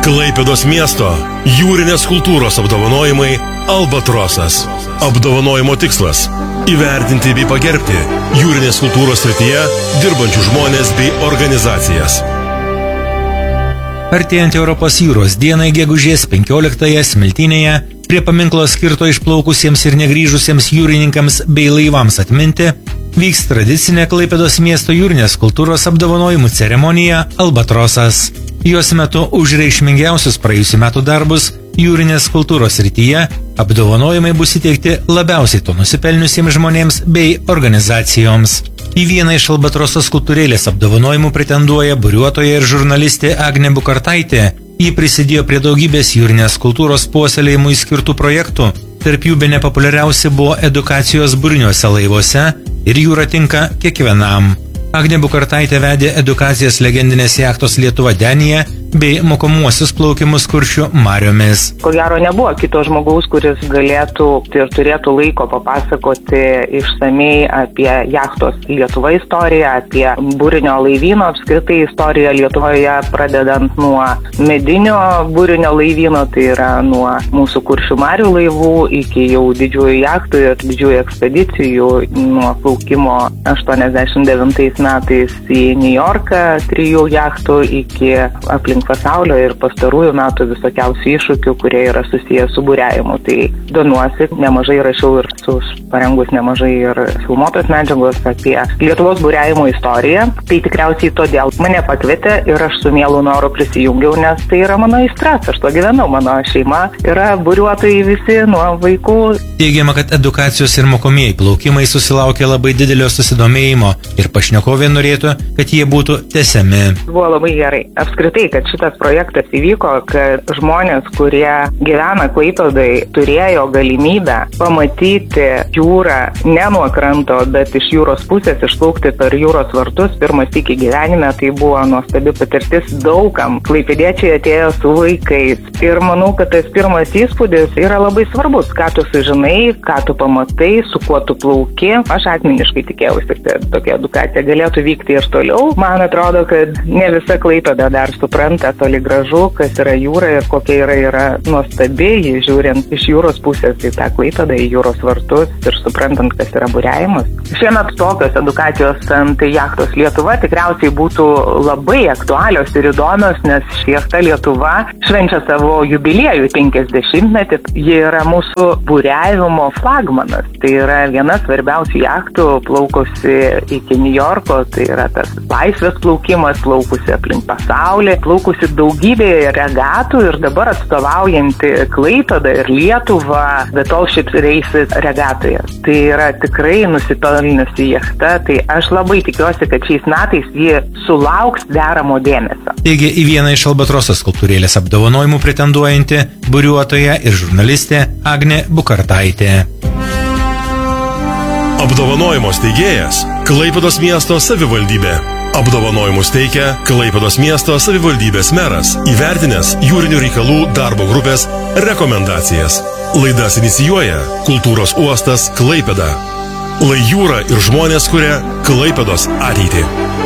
Klaipėdos miesto jūrinės kultūros apdovanojimai Albatrosas. Apdovanojimo tikslas – įvertinti bei pagerbti jūrinės kultūros srityje dirbančių žmonės bei organizacijas. Artėjant Europos jūros dienai gegužės 15-ąją Smiltynėje, prie paminklo skirto išplaukusiems ir negrįžusiems jūrininkams bei laivams atminti, vyks tradicinė Klaipėdos miesto jūrinės kultūros apdovanojimų ceremonija Albatrosas. Jos metu už reikšmingiausius praėjusių metų darbus jūrinės kultūros srityje apdovanojimai bus įteikti labiausiai to nusipelniusiems žmonėms bei organizacijoms. Į vieną iš Albatroso skulptūrėlės apdovanojimų pretenduoja buriuotoja ir žurnalistė Agnė Bukartaitė. Ji prisidėjo prie daugybės jūrinės kultūros puoselėjimui skirtų projektų. Tarp jų bene populiariausi buvo edukacijos buriniuose laivuose ir jūra tinka kiekvienam. Agnė Bukartaitė vedė edukacijas legendinės jachtos Lietuva Denija bei mokomuosius plaukimus Kuršių mariomis. Ko gero nebuvo kito žmogaus, kuris galėtų ir turėtų laiko papasakoti išsamei apie jachtos Lietuva istoriją, apie burinio laivyno apskritai istoriją Lietuvoje, pradedant nuo medinio burinio laivyno, tai yra nuo mūsų Kuršių marių laivų iki jau didžiųjų jachtų ir didžiųjų ekspedicijų, nuo plaukimo 89 metais į New Yorką 3 jachtų iki aplink pasaulio ir pastarųjų metų visokiausių iššūkių, kurie yra susiję su buriavimu. Tai domiuosi, nemažai rašiau ir parengus nemažai ir filmuotos medžiagos apie Lietuvos buriavimo istoriją. Tai tikriausiai todėl mane pakvietė ir aš su mielu noru prisijungiau, nes tai yra mano aistras, aš to gyvenau, mano šeima yra buriuotojai visi nuo vaikų. Teigiama, kad edukacijos ir mokomieji plaukimai susilaukė labai didelio susidomėjimo ir pašnekovė norėtų, kad jie būtų tęsiami. Buvo labai gerai. Apskritai, kad šitas projektas įvyko, kad žmonės, kurie gyvena Klaipėdai, turėjo galimybę pamatyti jūrą ne nuo kranto, bet iš jūros pusės išplaukti per jūros vartus. Pirmas iki gyvenime tai buvo nuostabi patirtis daugam. Klaipėdiečiai atėjo su vaikais. Ir manau, kad tas pirmas įspūdis yra labai svarbus. Ką tu sužinai, ką tu pamatai, su kuo tu plauki. Aš asmeniškai tikėjausi, kad tokia edukacija galėtų vykti ir toliau. Man atrodo, kad ne visa Klaipėda dar supranta toli gražu, kas yra jūra ir kokia yra nuostabi, žiūrint iš jūros pusės į tą Klaipėdą, į jūros vartus ir suprantant, kas yra buriavimas. Šiemet tokios edukacijos ant jachtos Lietuva tikriausiai būtų labai aktualios ir įdomios, nes jachta Lietuva švenčia savo jubiliejų 50-metį. Ji yra mūsų buriavimo flagmanas. Tai yra viena svarbiausių jachtų, plaukusi iki New Yorko, tai yra tas laisvės plaukimas, plaukusi aplink pasaulį, plaukusi daugybėje regatų ir dabar atstovaujanti Klaipėdą ir Lietuvą The Tall Ships Races regatoje. Tai yra tikrai nusipelniusi jachta, tai aš labai tikiuosi, kad šiais metais ji sulauks deramo dėmesio. Taigi į vieną iš Albatroso skulptūrėlės apdovanojimų pretenduojanti buriuotoja ir žurnalistė Agnė Bukartaitė. Apdovanojimo steigėjas Klaipėdos miesto savivaldybė. Apdovanojimus teikia Klaipėdos miesto savivaldybės meras, įvertinęs jūrinių reikalų darbo grupės rekomendacijas. Laidas inicijuoja Kultūros uostas Klaipėda. Lai jūra ir žmonės kuria Klaipėdos ateitį.